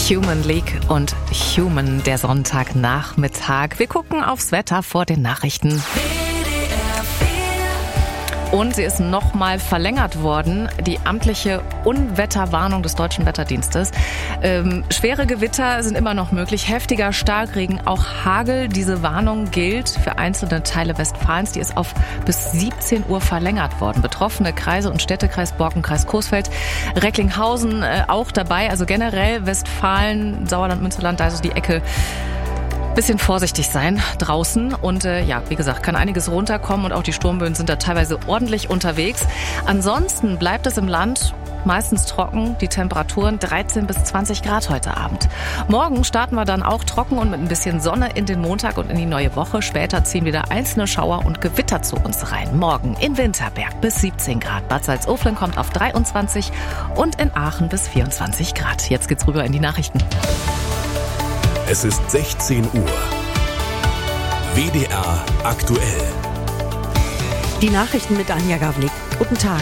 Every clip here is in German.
Human League und Human, der Sonntagnachmittag. Wir gucken aufs Wetter vor den Nachrichten. Und sie ist nochmal verlängert worden, die amtliche Unwetterwarnung des Deutschen Wetterdienstes. Schwere Gewitter sind immer noch möglich, heftiger Starkregen, auch Hagel. Diese Warnung gilt für einzelne Teile Westfalens. Die ist auf bis 17 Uhr verlängert worden. Betroffene Kreise und Städte, Kreis Borken, Kreis Coesfeld, Recklinghausen auch dabei. Also generell Westfalen, Sauerland, Münsterland, da ist die Ecke. Bisschen vorsichtig sein draußen und wie gesagt, kann einiges runterkommen und auch die Sturmböen sind da teilweise ordentlich unterwegs. Ansonsten bleibt es im Land meistens trocken, die Temperaturen 13 bis 20 Grad heute Abend. Morgen starten wir dann auch trocken und mit ein bisschen Sonne in den Montag und in die neue Woche. Später ziehen wieder einzelne Schauer und Gewitter zu uns rein. Morgen in Winterberg bis 17 Grad. Bad Salzuflen kommt auf 23 und in Aachen bis 24 Grad. Jetzt geht's rüber in die Nachrichten. Es ist 16 Uhr. WDR aktuell. Die Nachrichten mit Anja Gavlik. Guten Tag.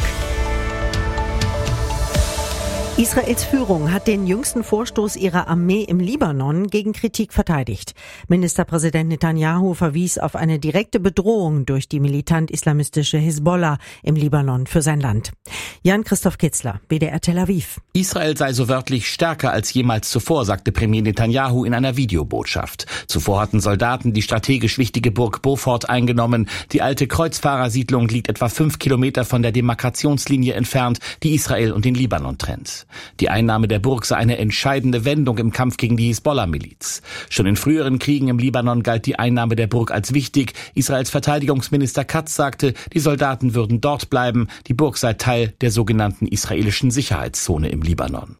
Israels Führung hat den jüngsten Vorstoß ihrer Armee im Libanon gegen Kritik verteidigt. Ministerpräsident Netanyahu verwies auf eine direkte Bedrohung durch die militant-islamistische Hisbollah im Libanon für sein Land. Jan-Christoph Kitzler, WDR Tel Aviv. Israel sei so wörtlich stärker als jemals zuvor, sagte Premier Netanyahu in einer Videobotschaft. Zuvor hatten Soldaten die strategisch wichtige Burg Beaufort eingenommen. Die alte Kreuzfahrersiedlung liegt etwa 5 Kilometer von der Demarkationslinie entfernt, die Israel und den Libanon trennt. Die Einnahme der Burg sei eine entscheidende Wendung im Kampf gegen die Hisbollah-Miliz. Schon in früheren Kriegen im Libanon galt die Einnahme der Burg als wichtig. Israels Verteidigungsminister Katz sagte, die Soldaten würden dort bleiben. Die Burg sei Teil der sogenannten israelischen Sicherheitszone im Libanon.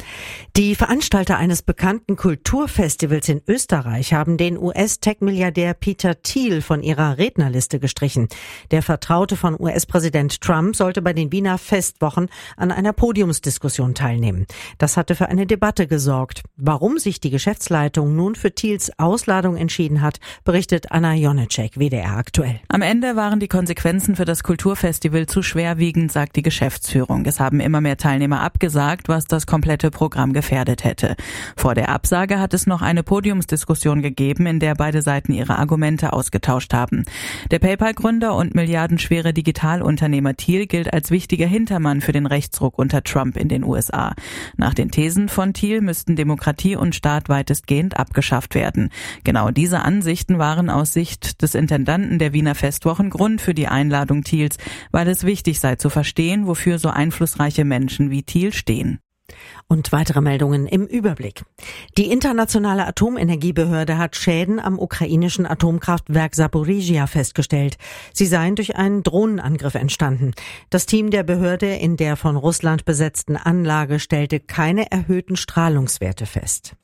Die Veranstalter eines bekannten Kulturfestivals in Österreich haben den US-Tech-Milliardär Peter Thiel von ihrer Rednerliste gestrichen. Der Vertraute von US-Präsident Trump sollte bei den Wiener Festwochen an einer Podiumsdiskussion teilnehmen. Das hatte für eine Debatte gesorgt. Warum sich die Geschäftsleitung nun für Thiels Ausladung entschieden hat, berichtet Anna Jonecek, WDR aktuell. Am Ende waren die Konsequenzen für das Kulturfestival zu schwerwiegend, sagt die Geschäftsführung. Es haben immer mehr Teilnehmer abgesagt, was das komplette Programm gefährdet hätte. Vor der Absage hat es noch eine Podiumsdiskussion gegeben, in der beide Seiten ihre Argumente ausgetauscht haben. Der PayPal-Gründer und milliardenschwere Digitalunternehmer Thiel gilt als wichtiger Hintermann für den Rechtsruck unter Trump in den USA. Nach den Thesen von Thiel müssten Demokratie und Staat weitestgehend abgeschafft werden. Genau diese Ansichten waren aus Sicht des Intendanten der Wiener Festwochen Grund für die Einladung Thiels, weil es wichtig sei zu verstehen, wofür so einflussreiche Menschen wie Thiel stehen. Und weitere Meldungen im Überblick. Die internationale Atomenergiebehörde hat Schäden am ukrainischen Atomkraftwerk Saporizhzhia festgestellt. Sie seien durch einen Drohnenangriff entstanden. Das Team der Behörde in der von Russland besetzten Anlage stellte keine erhöhten Strahlungswerte fest.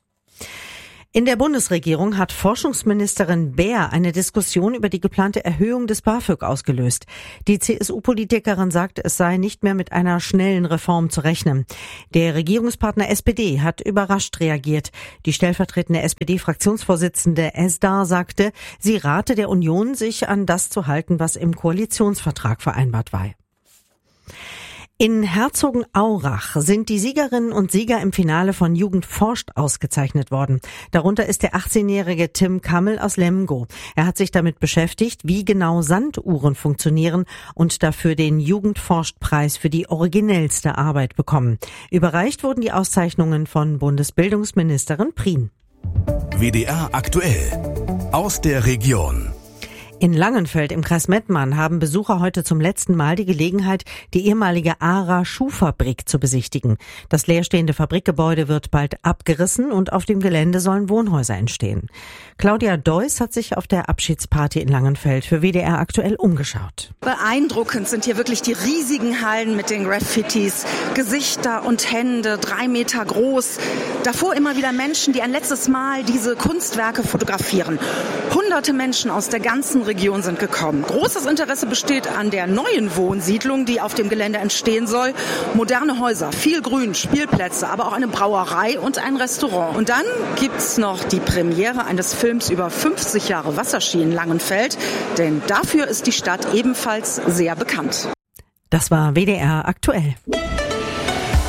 In der Bundesregierung hat Forschungsministerin Baer eine Diskussion über die geplante Erhöhung des BAföG ausgelöst. Die CSU-Politikerin sagt, es sei nicht mehr mit einer schnellen Reform zu rechnen. Der Regierungspartner SPD hat überrascht reagiert. Die stellvertretende SPD-Fraktionsvorsitzende Esdar sagte, sie rate der Union, sich an das zu halten, was im Koalitionsvertrag vereinbart war. In Herzogenaurach sind die Siegerinnen und Sieger im Finale von Jugend forscht ausgezeichnet worden. Darunter ist der 18-jährige Tim Kammel aus Lemgo. Er hat sich damit beschäftigt, wie genau Sanduhren funktionieren und dafür den Jugend forscht Preis für die originellste Arbeit bekommen. Überreicht wurden die Auszeichnungen von Bundesbildungsministerin Prien. WDR aktuell. Aus der Region. In Langenfeld im Kreis Mettmann haben Besucher heute zum letzten Mal die Gelegenheit, die ehemalige ARA Schuhfabrik zu besichtigen. Das leerstehende Fabrikgebäude wird bald abgerissen und auf dem Gelände sollen Wohnhäuser entstehen. Claudia Deuss hat sich auf der Abschiedsparty in Langenfeld für WDR aktuell umgeschaut. Beeindruckend sind hier wirklich die riesigen Hallen mit den Graffitis, Gesichter und Hände, 3 Meter groß. Davor immer wieder Menschen, die ein letztes Mal diese Kunstwerke fotografieren. Hunderte Menschen aus der ganzen Region sind gekommen. Großes Interesse besteht an der neuen Wohnsiedlung, die auf dem Gelände entstehen soll. Moderne Häuser, viel Grün, Spielplätze, aber auch eine Brauerei und ein Restaurant. Und dann gibt's noch die Premiere eines Films über 50 Jahre Wasserski in Langenfeld, denn dafür ist die Stadt ebenfalls sehr bekannt. Das war WDR aktuell.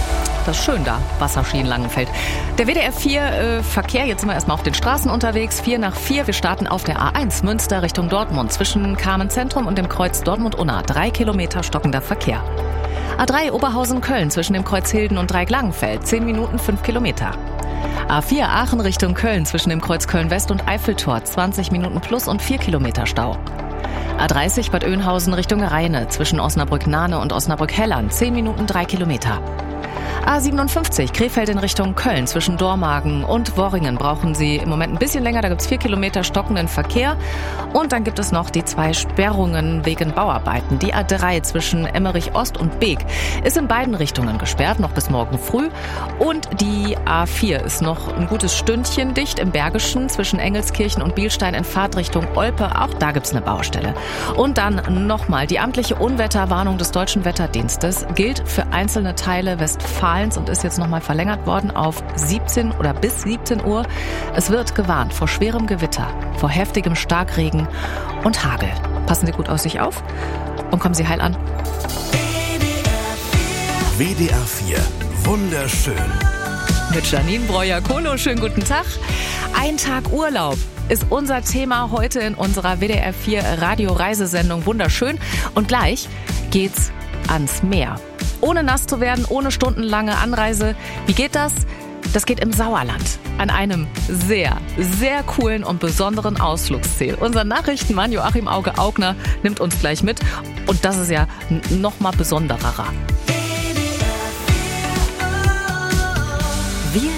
Das ist schön da, Wasserski in Langenfeld. Der WDR 4 Verkehr, jetzt sind wir erstmal auf den Straßen unterwegs. 4:04, wir starten auf der A1 Münster Richtung Dortmund. Zwischen Carmen-Zentrum und dem Kreuz Dortmund-Unna 3 Kilometer stockender Verkehr. A3 Oberhausen-Köln zwischen dem Kreuz Hilden und Dreieck-Langenfeld, 10 Minuten 5 Kilometer. A4 Aachen Richtung Köln zwischen dem Kreuz Köln-West und Eiffeltor, 20 Minuten plus und 4 Kilometer Stau. A30 Bad Oeynhausen Richtung Rheine zwischen Osnabrück-Nahne und Osnabrück-Hellern, 10 Minuten 3 Kilometer. A57 Krefeld in Richtung Köln zwischen Dormagen und Worringen brauchen Sie im Moment ein bisschen länger, da gibt es 4 Kilometer stockenden Verkehr. Und dann gibt es noch die 2 Sperrungen wegen Bauarbeiten. Die A3 zwischen Emmerich Ost und Beek ist in beiden Richtungen gesperrt, noch bis morgen früh. Und die A4 ist noch ein gutes Stündchen dicht im Bergischen zwischen Engelskirchen und Bielstein in Fahrtrichtung Olpe. Auch da gibt es eine Baustelle. Und dann nochmal, die amtliche Unwetterwarnung des Deutschen Wetterdienstes gilt für einzelne Teile Westfalens und ist jetzt nochmal verlängert worden auf 17 oder bis 17 Uhr. Es wird gewarnt vor schwerem Gewitter, vor heftigem Starkregen und Hagel. Passen Sie gut auf sich auf und kommen Sie heil an. WDR 4, wunderschön. Mit Janine Breuer-Kohlo, schönen guten Tag. Ein Tag Urlaub ist unser Thema heute in unserer WDR 4 Radio-Reisesendung Wunderschön. Und gleich geht's ans Meer. Ohne nass zu werden, ohne stundenlange Anreise. Wie geht das? Das geht im Sauerland. An einem sehr, sehr coolen und besonderen Ausflugsziel. Unser Nachrichtenmann Joachim Auge-Augner nimmt uns gleich mit. Und das ist ja noch mal besonderer. Wir